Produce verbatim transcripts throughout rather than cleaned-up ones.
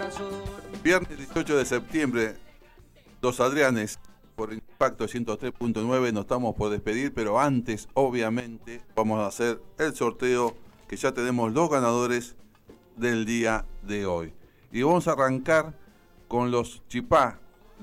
Viernes dieciocho de septiembre, Los Adrianes, por Impacto ciento tres punto nueve, nos estamos por despedir, pero antes, obviamente, vamos a hacer el sorteo, que ya tenemos los ganadores del día de hoy. Y vamos a arrancar con los chipá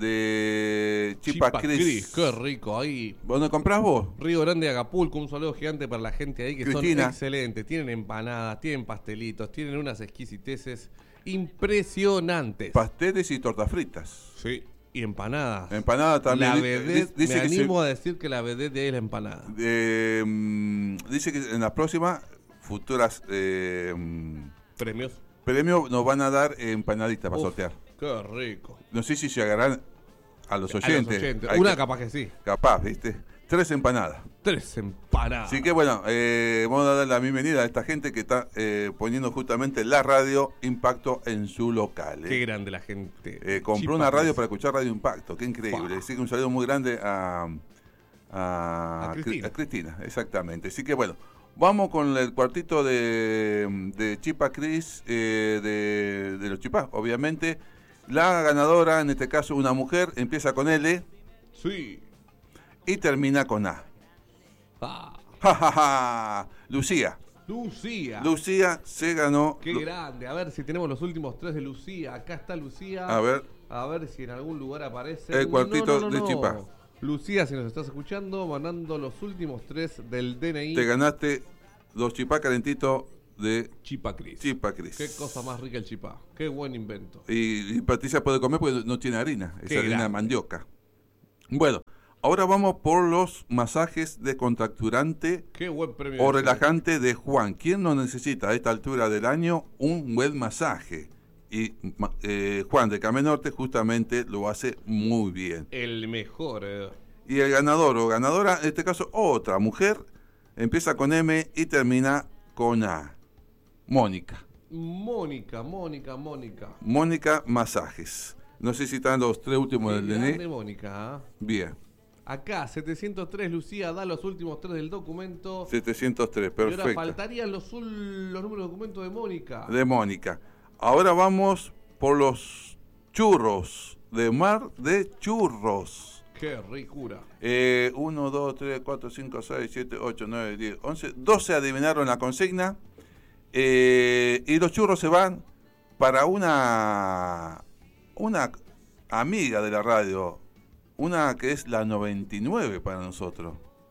de Chipa, Chipa Cris. Cris. Qué rico ahí. ¿Dónde comprás vos? Río Grande, Acapulco, un saludo gigante para la gente ahí que Cristina. Son excelentes. Tienen empanadas, tienen pastelitos, tienen unas exquisiteces impresionantes. Pasteles y tortas fritas. Sí, y empanadas. Empanadas también. La vedette, dice me que animo se, a decir que la vedette de ahí es la empanada. Eh, dice que en las próximas futuras eh, premios premios nos van a dar empanaditas para Uf, sortear. Qué rico. No sé si llegarán a los oyentes. A los oyentes. Hay Una que, capaz que sí. Capaz, ¿viste? Tres empanadas. Tres empanadas. Así que bueno, eh, vamos a dar la bienvenida a esta gente que está eh, poniendo justamente la radio Impacto en su local. ¿eh? Qué grande la gente. Eh, compró Chipa una radio Cris. para escuchar Radio Impacto. Qué increíble. Wow. Así que un saludo muy grande a, a, A Cristina. a Cristina. Exactamente. Así que bueno, vamos con el cuartito de, de Chipa Cris, eh, de, de los chipás, obviamente. La ganadora, en este caso una mujer, empieza con L. Sí. Y termina con A. Ah. Ja, ja, ja. Lucía. Lucía. Lucía se ganó. Qué grande. A ver si tenemos los últimos tres de Lucía. Acá está Lucía. A ver. A ver si en algún lugar aparece. El cuartito no, no, no, de no. Chipá. Lucía, si nos estás escuchando, mandando los últimos tres del D N I. Te ganaste los chipá calentitos de Chipa Cris. Chipa Cris. Qué cosa más rica el chipá. Qué buen invento. Y, y Patricia puede comer porque no tiene harina. Es Qué harina de grande. mandioca. Bueno, ahora vamos por los masajes descontracturante Qué buen premio. o de relajante de Juan. ¿Quién no necesita a esta altura del año un buen masaje? Y eh, Juan de Came Norte justamente lo hace muy bien. El mejor. Eh. Y el ganador o ganadora, en este caso otra mujer, empieza con M y termina con A. Mónica. Mónica, Mónica, Mónica. Mónica Masajes. No sé si están los tres últimos Qué del D N grande I. Mónica. ¿eh? Bien. Acá, setecientos tres, Lucía, da los últimos tres del documento. setecientos tres, Y ahora perfecto. faltarían los, ul- los números de documento de Mónica. De Mónica. Ahora vamos por los churros de Mar de Churros. Qué ricura. Eh, uno, dos, tres, cuatro, cinco, seis, siete, ocho, nueve, diez, once, doce adivinaron la consigna. Eh, y los churros se van para una, una amiga de la radio. Una que es la noventa y nueve para nosotros.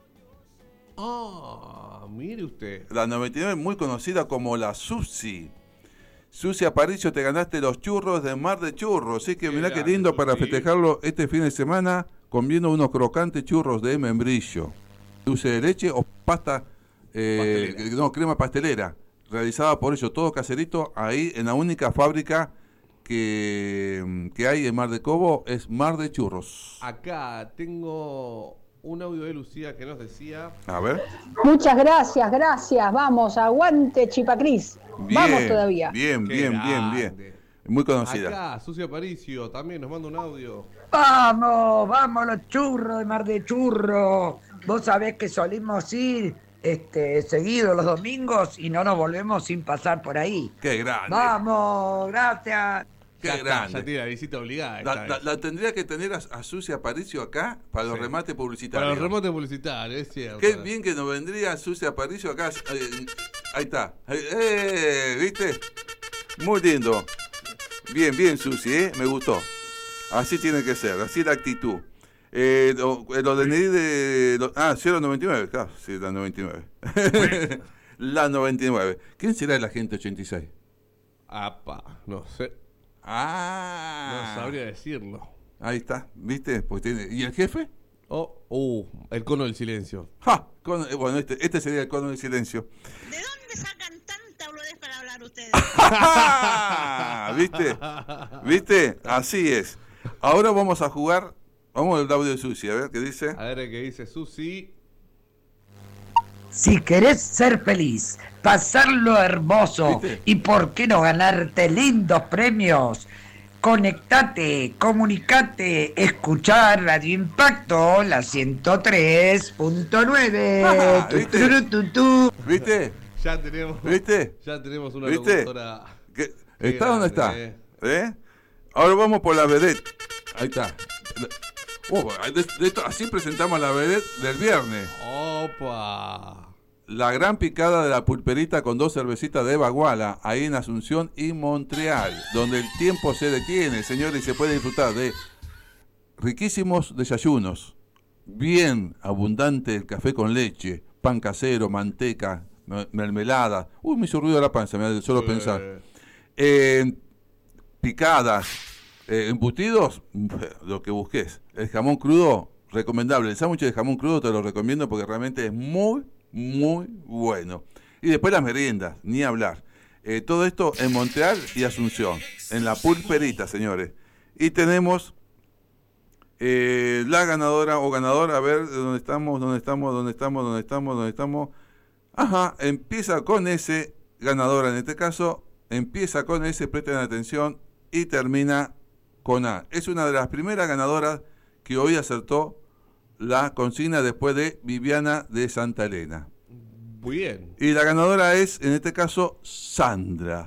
Ah, mire usted. La noventa y nueve, muy conocida como la Susi. Susi Aparicio, te ganaste los churros de Mar de Churros. Así que Qué mirá qué grande, lindo para Susi. festejarlo este fin de semana, comiendo unos crocantes churros de membrillo. Dulce de leche o pasta, eh, Pastelera. no, crema pastelera. Realizada por ellos, todo caserito, ahí en la única fábrica que, que hay en Mar de Cobo, es Mar de Churros. Acá tengo un audio de Lucía que nos decía. A ver. Muchas gracias, gracias. Vamos, aguante Chipa Cris. Bien, Vamos todavía. Bien, Qué bien, bien, grande. bien. Muy conocida. Acá, Sucio Aparicio también nos manda un audio. Vamos, vamos los churros de Mar de Churro. Vos sabés que solimos ir este, seguido los domingos y no nos volvemos sin pasar por ahí. Qué grande. Vamos, gracias. Qué ya está, grande. ya tiene la visita obligada. La, esta la- vez. la tendría que tener a, a Susi Aparicio acá para los Sí. remates publicitarios. Para los remotes publicitarios, es cierto. Qué bien que nos vendría Susi Aparicio acá. Eh, ahí está. Eh, ¿Viste? Muy lindo. Bien, bien, Susi, ¿eh? Me gustó. Así tiene que ser, así la actitud. Eh, lo, eh, lo de N I de... lo- ah, cero noventa y nueve, claro, sí, la noventa y nueve. La noventa y nueve. ¿Quién será el agente ochenta y seis? Apa, no sé. Ah. No sabría decirlo. Ahí está, ¿viste? Pues tiene... ¿Y el jefe? Oh, uh, el cono del silencio. ¡Ja! Cono- eh, bueno, este, este sería el cono de silencio. ¿De dónde sacan tanta boludez para hablar ustedes? ¿Viste? ¿Viste? Así es. Ahora vamos a jugar. Vamos al audio de Susi, a ver qué dice. A ver qué dice Susi. Si querés ser feliz, pasarlo hermoso ¿Viste? y por qué no ganarte lindos premios, conectate, comunicate, escuchar Radio Impacto, la ciento tres punto nueve. Ah, Tu, ¿viste? tu, tu, tu. ¿Viste? Ya tenemos. ¿Viste? Ya tenemos una ¿Viste? locutora. ¿Qué- Qué ¿Está o no está? grande, ¿Eh? Ahora vamos por la vedette. Ahí está. Oh, de, de esto, así presentamos la vedette del viernes. ¡Opa! La gran picada de la pulperita con dos cervecitas de Baguala, ahí en Asunción y Montreal, donde el tiempo se detiene, señores, y se puede disfrutar de riquísimos desayunos, bien abundante el café con leche, pan casero, manteca, mermelada. Uy, me hizo ruido la panza, me da solo Sí. pensar. Eh, picadas, eh, embutidos, lo que busques. El jamón crudo, recomendable. El sándwich de jamón crudo te lo recomiendo porque realmente es muy, muy bueno. Y después las meriendas, ni hablar. Eh, todo esto en Montreal y Asunción, en la pulperita, señores. Y tenemos eh, la ganadora o ganadora, a ver, ¿dónde estamos? ¿Dónde estamos? ¿Dónde estamos? ¿Dónde estamos? ¿Dónde estamos? Ajá, empieza con S, ganadora en este caso, empieza con S, presten atención, y termina con A. Es una de las primeras ganadoras que hoy acertó la consigna después de Viviana de Santa Elena. Muy bien. Y la ganadora es, en este caso, Sandra.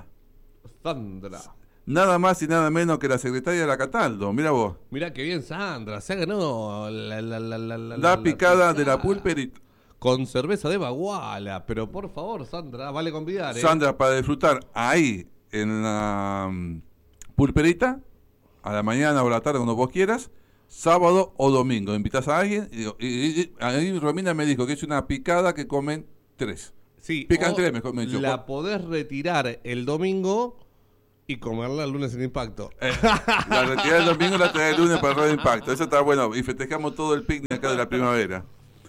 Sandra. Nada más y nada menos que la secretaria de la Cataldo. Mira vos. Mirá qué bien, Sandra. Se ha ganado la, la, la, la, la, La picada la de la pulperita. Con cerveza de Baguala. Pero por favor, Sandra, vale convidar, ¿eh? Sandra, para disfrutar ahí en la um, pulperita, a la mañana o a la tarde, cuando vos quieras, sábado o domingo. Invitas a alguien y, y, y ahí Romina me dijo que es una picada que comen tres. Sí, Pican o tres, mejor me dicho. la podés retirar el domingo y comerla el lunes en Impacto. Eh, la retirada el domingo y la trae el lunes para Radio Impacto. Eso está bueno. Y festejamos todo el picnic acá de la primavera.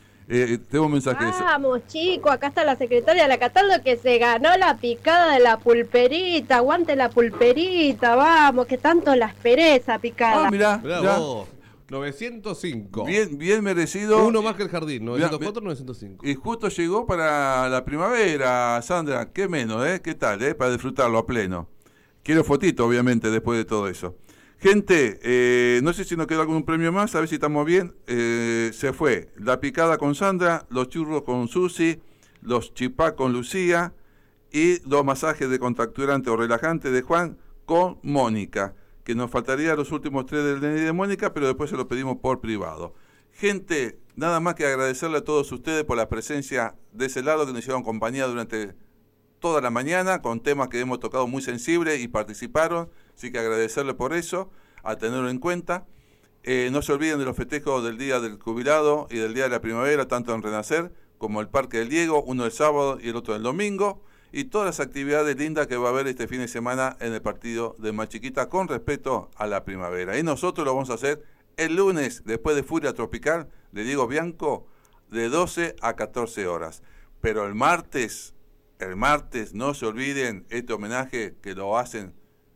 Eh, tengo un mensaje. Vamos, chicos, acá está la secretaria de la Cataldo que se ganó la picada de la pulperita. Aguante la pulperita, vamos, que tanto la esperé esa picada. Ah, mirá, Mirá ya. vos, novecientos cinco. Bien, bien merecido. Uno más que el jardín, novecientos cuatro, Mirá, novecientos cinco. Y justo llegó para la primavera, Sandra. Qué menos, ¿eh? ¿Qué tal, eh? Para disfrutarlo a pleno. Quiero fotito, obviamente, después de todo eso. Gente, eh, no sé si nos queda algún premio más, a ver si estamos bien. Eh, se fue la picada con Sandra, los churros con Susi, los chipá con Lucía y los masajes de contracturante o relajante de Juan con Mónica, que nos faltaría los últimos tres del D N I de Mónica, pero después se los pedimos por privado. Gente, nada más que agradecerle a todos ustedes por la presencia de ese lado que nos hicieron compañía durante toda la mañana con temas que hemos tocado muy sensibles y participaron, así que agradecerle por eso, a tenerlo en cuenta. Eh, no se olviden de los festejos del Día del Jubilado y del Día de la Primavera, tanto en Renacer como el Parque del Diego, uno el sábado y el otro el domingo, y todas las actividades lindas que va a haber este fin de semana en el partido de Más Chiquita con respecto a la primavera. Y nosotros lo vamos a hacer el lunes, después de Furia Tropical de Diego Bianco, de doce a catorce horas. Pero el martes... El martes, no se olviden este homenaje que lo hacen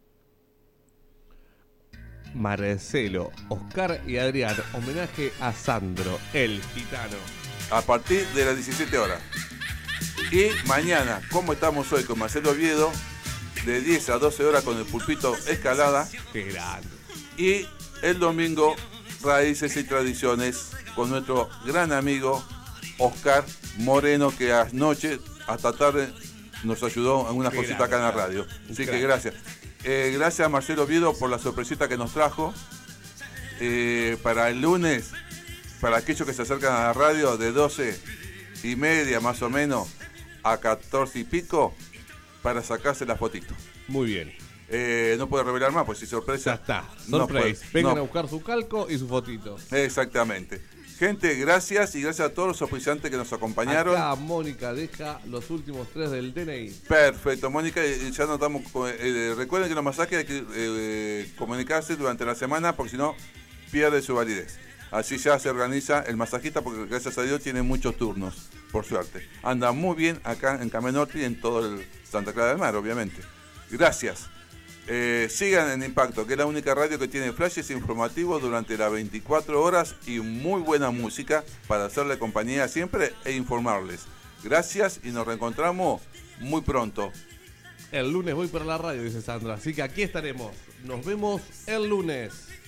Marcelo, Oscar y Adrián. Homenaje a Sandro, el gitano. a partir de las diecisiete horas. Y mañana, como estamos hoy con Marcelo Oviedo, de diez a doce horas con el Pulpito Escalada. Qué grande. Y el domingo, Raíces y Tradiciones con nuestro gran amigo Oscar Moreno, que anoche hasta tarde nos ayudó en una Qué cosita acá en la radio. Así que gracias. Eh, gracias a Marcelo Oviedo por la sorpresita que nos trajo. Eh, para el lunes, para aquellos que se acercan a la radio, de doce y media más o menos a catorce y pico, para sacarse la fotito. Muy bien. Eh, no puedo revelar más, pues si Ya sorpresa. está. no Surprise. puedo- Vengan no. a buscar su calco y su fotito. Exactamente. Gente, gracias y gracias a todos los auspiciantes que nos acompañaron. Acá Mónica deja los últimos tres del D N I. Perfecto, Mónica, eh, ya notamos. Eh, recuerden que los masajes hay que eh, comunicarse durante la semana porque si no pierde su validez. Así ya se organiza el masajista porque gracias a Dios tiene muchos turnos, por suerte. Anda muy bien acá en Camenorte y en todo el Santa Clara del Mar, obviamente. Gracias. Eh, sigan en Impacto, que es la única radio que tiene flashes informativos durante las veinticuatro horas y muy buena música para hacerle compañía siempre e informarles. Gracias y nos reencontramos muy pronto. El lunes voy para la radio, dice Sandra. Así que aquí estaremos. Nos vemos el lunes.